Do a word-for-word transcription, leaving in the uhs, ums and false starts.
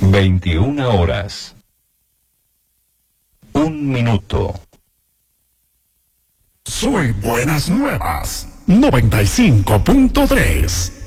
veintiuna horas. Un minuto. Soy Buenas Nuevas, noventa y cinco punto tres.